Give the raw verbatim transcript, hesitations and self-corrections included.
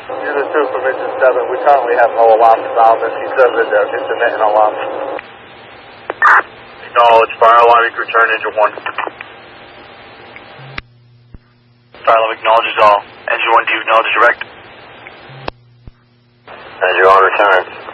Unit two from Engine seven, we currently have no alarm sound as he says that they're intermittent alarms. Acknowledge, fire alarm, you can return Engine one. Fire alarm acknowledges all. Engine one, do you acknowledge direct? Engine one, return.